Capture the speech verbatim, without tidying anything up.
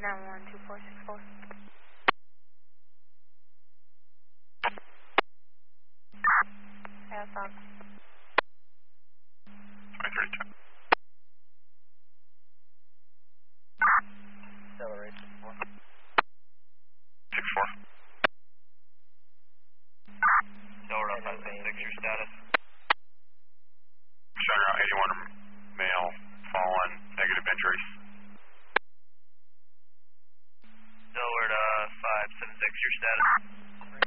nine one two four six four. Yes, Fox.